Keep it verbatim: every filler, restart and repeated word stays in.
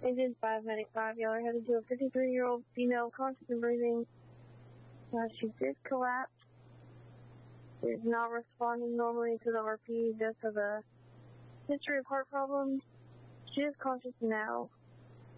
Agent five, Medic five, y'all are headed to a fifty-three-year-old female conscious and breathing. Uh, she did collapse. She is not responding normally to the R P, just has a history of heart problems. She is conscious now.